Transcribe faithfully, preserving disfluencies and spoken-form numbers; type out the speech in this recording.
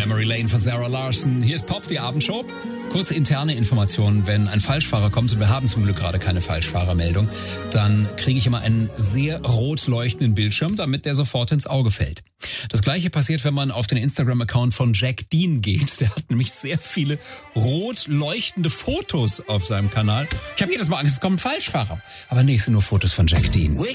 Memory Lane von Sarah Larson. Hier ist Pop, die Abendshow. Kurze interne Information, wenn ein Falschfahrer kommt, und wir haben zum Glück gerade keine Falschfahrermeldung, dann kriege ich immer einen sehr rot leuchtenden Bildschirm, damit der sofort ins Auge fällt. Das gleiche passiert, wenn man auf den Instagram-Account von Jack Dean geht. Der hat nämlich sehr viele rot leuchtende Fotos auf seinem Kanal. Ich habe jedes Mal Angst, es kommt ein Falschfahrer. Aber nee, es sind nur Fotos von Jack Dean.